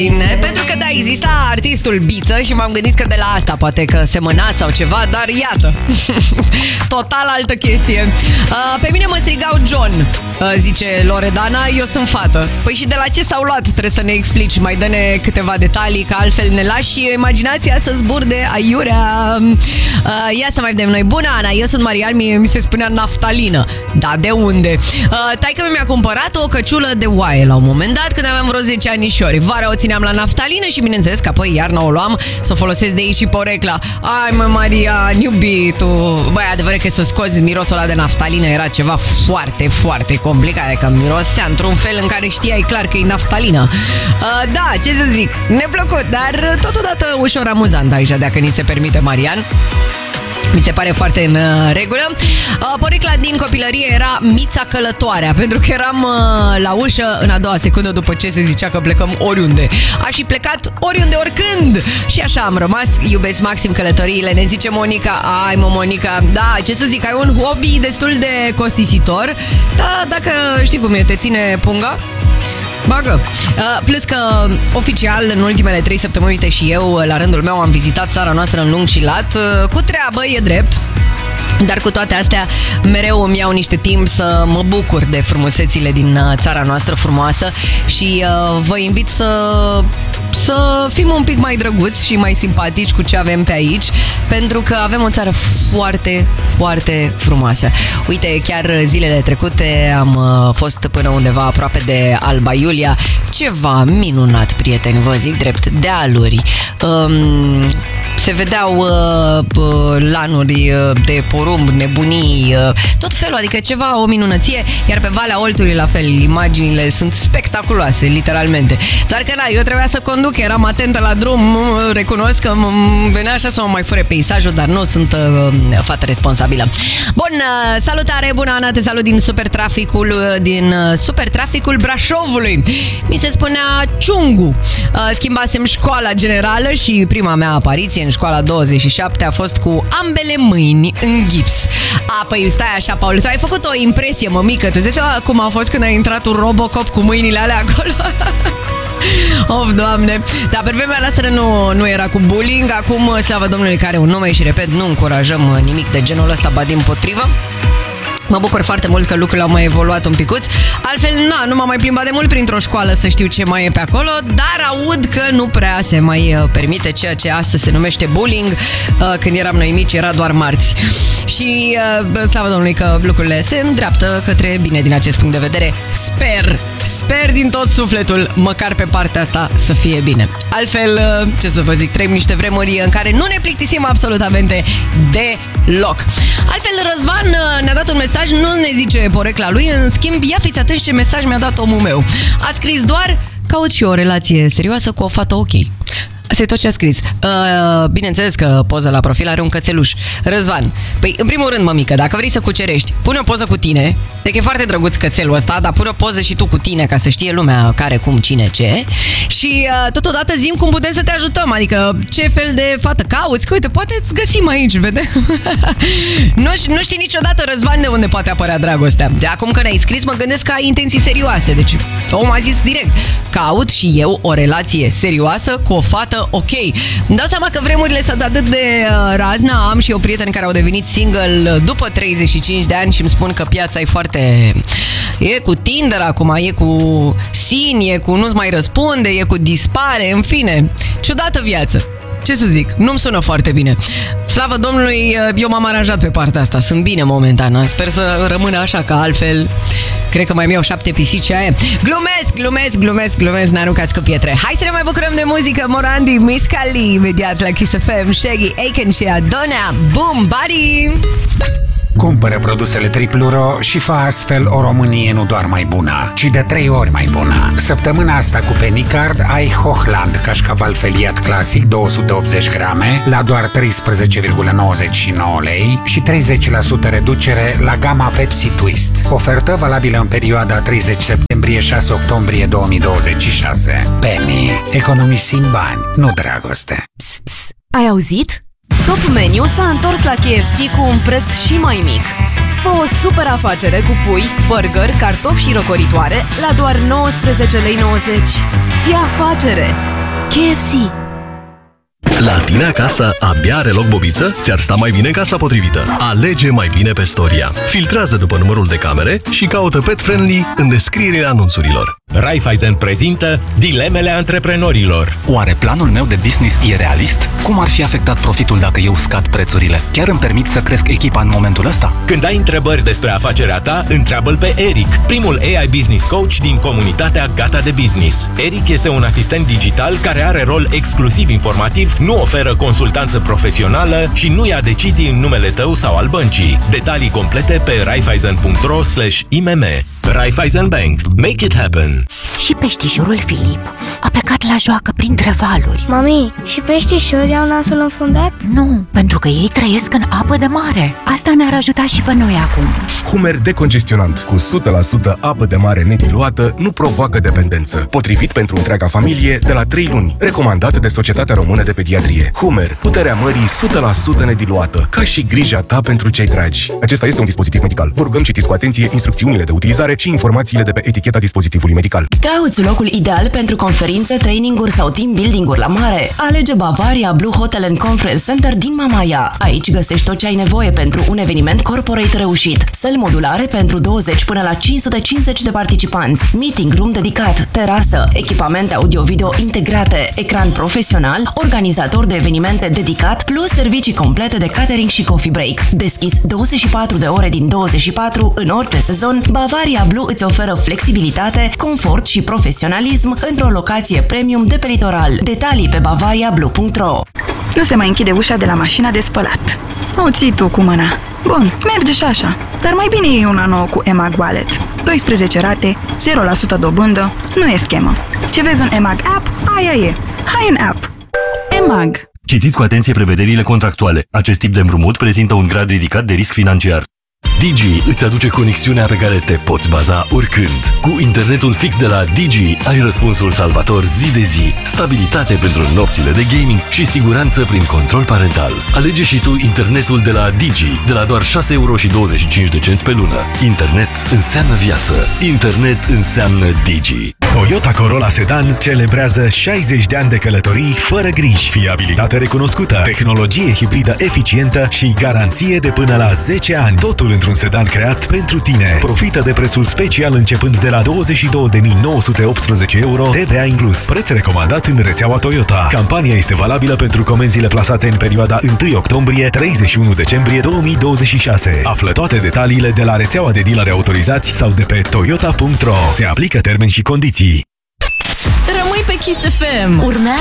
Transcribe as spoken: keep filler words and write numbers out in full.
Pentru că da, exista artistul Biță și m-am gândit că de la asta poate că semănați sau ceva, dar iată, total altă chestie. Pe mine mă strigau John, zice Loredana, eu sunt fată. Păi și de la ce s-au luat? Trebuie să ne explici, mai dă-ne câteva detalii, că altfel ne lași imaginația să zburde aiurea. Ia să mai vedem noi. Bună, Ana, eu sunt Marian, mie mi se spunea naftalină. Da, de unde? Taică mi-a cumpărat o căciulă de oaie la un moment dat când aveam vreo zece anișori. Vara o țineam la naftalină și bineînțeles că apoi iarna o luam să o folosesc de aici și porecla. Ai mă, Marian, iubitul. Băi, adevărat că să scoți mirosul ăla de naftalină era ceva foarte, foarte complicat, că mirosea într-un fel în care știai clar că e naftalină. uh, Da, ce să zic, neplăcut, dar totodată ușor amuzant aici, dacă ni se permite, Marian. Mi se pare foarte în uh, regulă. uh, Porecla din copilărie era Mița Călătoarea, pentru că eram uh, la ușă în a doua secundă după ce se zicea că plecăm oriunde. Aș fi plecat oriunde, oricând. Și așa am rămas. Iubesc maxim călătoriile, ne zice Monica. Ai mă, Monica, da, ce să zic, ai un hobby destul de costisitor. Da, dacă știi cum e, te ține punga, bagă. Uh, plus că, oficial, în ultimele trei săptămâni, uite, și eu, la rândul meu, am vizitat țara noastră în lung și lat. Uh, cu treabă, e drept. Dar cu toate astea, mereu îmi iau niște timp să mă bucur de frumusețile din țara noastră frumoasă și uh, vă invit să, să fim un pic mai drăguți și mai simpatici cu ce avem pe aici, pentru că avem o țară foarte, foarte frumoasă. Uite, chiar zilele trecute am uh, fost până undeva aproape de Alba Iulia. Ceva minunat, prieteni, vă zic drept, dealuri. Um, se vedeau uh, uh, lanuri uh, de porumb, nebunii, uh, tot felul, adică ceva, o minunăție. Iar pe Valea Oltului la fel, imaginile sunt spectaculoase, literalmente. Doar că na, eu trebuia să conduc, eram atentă la drum, recunosc că venea așa să mă mai fure peisajul, dar nu sunt uh, fată responsabilă. Bun, uh, salutare, bună Ana, te salut din super traficul uh, din uh, super traficul Brașovului. Mi se spunea Ciungu. uh, Schimbasem școala generală și prima mea apariție în școala douăzeci și șapte a fost cu ambele mâini în gips. A, păi stai așa, Paul, tu ai făcut o impresie, mămică. Tu zici cum a fost când a intrat un Robocop cu mâinile alea acolo? Of, Doamne. Dar pe vremea noastră nu, nu era cu bullying. Acum, slavă Domnului, care un nume și repet, nu încurajăm nimic de genul ăsta, ba dimpotrivă. Mă bucur foarte mult că lucrurile au mai evoluat un picuț. Altfel, na, nu m-am mai plimbat de mult printr-o școală să știu ce mai e pe acolo, dar aud că nu prea se mai uh, permite ceea ce astăzi se numește bullying. uh, Când eram noi mici era doar marți. Și uh, slavă Domnului că lucrurile se îndreaptă către bine din acest punct de vedere. Sper, sper din tot sufletul, măcar pe partea asta să fie bine. Altfel, uh, ce să vă zic, trăim niște vremuri în care nu ne plictisim absolutamente deloc. Altfel, Răzvan uh, ne-a dat un mesaj. Nu ne zice porecla lui, în schimb, ia fiți atenți ce mesaj mi-a dat omul meu. A scris doar: caut și o relație serioasă cu o fată ok. Asta e tot ce a scris. uh, Bineînțeles că poza la profil are un cățeluș. Răzvan, păi în primul rând, mămică, dacă vrei să cucerești, pune o poză cu tine. Deci e foarte drăguț cățelul ăsta, dar pune o poză și tu cu tine, ca să știe lumea care, cum, cine, ce. Și uh, totodată zi-mi cum putem să te ajutăm. Adică ce fel de fată cauți, că uite, poate îți găsim aici, vede? nu, nu știi niciodată, Răzvan, de unde poate apărea dragostea. De acum că ne-ai scris, mă gândesc că ai intenții serioase. Deci omul a zis direct: caut și eu o relație serioasă cu o fată ok. Îmi dau seama că vremurile s-au dat atât de uh, razna. Am și eu prieteni care au devenit single după treizeci și cinci de ani și îmi spun că piața e foarte... E cu Tinder acum, e cu Sin, e cu nu-ți mai răspunde, e cu dispare, în fine. Ciudată viață. Ce să zic, nu-mi sună foarte bine. Slavă Domnului, eu m-am aranjat pe partea asta. Sunt bine momentan. Sper să rămână așa, că altfel cred că mai mi-au șapte pisici aia. Glumesc, glumesc, glumesc, glumesc, n-aruncați cu pietre. Hai să ne mai bucurăm de muzică. Morandi, Miss Kali, imediat la Kiss F M, Shaggy, Aiken și Adona. Boom, buddy! Cumpără produsele Tripluro și fă astfel o Românie nu doar mai bună, ci de trei ori mai bună. Săptămâna asta cu Penicard ai Hochland cașcaval feliat clasic două sute optzeci grame la doar treisprezece virgulă nouăzeci și nouă lei și treizeci la sută reducere la gama Pepsi Twist. Ofertă valabilă în perioada treizeci septembrie - șase octombrie două mii douăzeci și șase. Penny. Economisim bani, nu dragoste. Psst, psst. Ai auzit? Top Menu s-a întors la K F C cu un preț și mai mic. Fă o super afacere cu pui, burger, cartofi și răcoritoare la doar nouăsprezece lei nouăzeci. E afacere! K F C. La tine acasă abia are loc bobiță? Ți-ar sta mai bine casa potrivită. Alege mai bine pe Storia. Filtrează după numărul de camere și caută pet friendly în descrierea anunțurilor. Raiffeisen prezintă dilemele antreprenorilor. Oare planul meu de business e realist? Cum ar fi afectat profitul dacă eu scad prețurile? Chiar îmi permit să cresc echipa în momentul ăsta? Când ai întrebări despre afacerea ta, întreabă-l pe Eric, primul A I Business Coach din comunitatea Gata de Business. Eric este un asistent digital care are rol exclusiv informativ, nu oferă consultanță profesională și nu ia decizii în numele tău sau al băncii. Detalii complete pe raiffeisen punct ro slash I M M. Raiffeisen Bank. Make it happen. Și peștișorul Filip a plecat la joacă printre valuri. Mami, și peștișorii au nasul înfundat? Nu, pentru că ei trăiesc în apă de mare. Asta ne-ar ajuta și pe noi acum. Hummer decongestionant cu o sută la sută apă de mare nediluată nu provoacă dependență. Potrivit pentru întreaga familie de la trei luni. Recomandat de Societatea Română de Pediatrie. Hummer, puterea mării o sută la sută nediluată. Ca și grija ta pentru cei dragi. Acesta este un dispozitiv medical. Vă rugăm citiți cu atenție instrucțiunile de utilizare și informațiile de pe eticheta dispozitivului medical. Cauți locul ideal pentru conferințe, traininguri sau team building-uri la mare? Alege Bavaria Blue Hotel and Conference Center din Mamaia. Aici găsești tot ce ai nevoie pentru un eveniment corporate reușit. Săli modulare pentru douăzeci până la cinci sute cincizeci de participanți, meeting room dedicat, terasă, echipamente audio-video integrate, ecran profesional, organizator de evenimente dedicat, plus servicii complete de catering și coffee break. Deschis douăzeci și patru de ore din douăzeci și patru în orice sezon, Bavaria Blue îți oferă flexibilitate, confort și profesionalism într-o locație premium de pe litoral. Detalii pe bavaria blue punct ro. Nu se mai închide ușa de la mașina de spălat. O ții tu cu mâna. Bun, merge și așa. Dar mai bine e una nouă cu EMAG Wallet. doisprezece rate, zero la sută dobândă, nu e schemă. Ce vezi în EMAG App, aia e. Hai în app. EMAG. Citiți cu atenție prevederile contractuale. Acest tip de împrumut prezintă un grad ridicat de risc financiar. Digi îți aduce conexiunea pe care te poți baza oricând. Cu internetul fix de la Digi ai răspunsul salvator zi de zi, stabilitate pentru nopțile de gaming și siguranță prin control parental. Alege și tu internetul de la Digi de la doar șase euro și douăzeci și cinci de cenți pe lună. Internet înseamnă viață. Internet înseamnă Digi. Toyota Corolla Sedan celebrează șaizeci de ani de călătorii fără griji, fiabilitate recunoscută, tehnologie hibridă eficientă și garanție de până la zece ani. Totul într-un sedan creat pentru tine. Profită de prețul special începând de la douăzeci și două de mii nouă sute optsprezece euro, T V A inclus. Preț recomandat în rețeaua Toyota. Campania este valabilă pentru comenzile plasate în perioada unu octombrie - treizeci și unu decembrie două mii douăzeci și șase. Află toate detaliile de la rețeaua de dealeri autorizați sau de pe toyota punct ro. Se aplică termeni și condiții. Rămâi pe Kiss F M. Urmează